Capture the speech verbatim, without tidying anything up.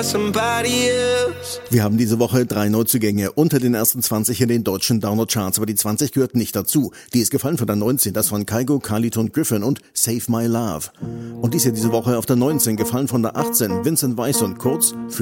somebody else. Wir haben diese Woche drei Neuzugänge unter den ersten zwanzig in den deutschen Download-Charts, aber die zwanzig gehört nicht dazu. Die ist gefallen von der neunzehn, das von Kygo, Carlito und Griffin und Save My Love. Und dies hier diese Woche auf der neunzehn, gefallen von der achtzehn, Vincent Weiss und Kurz für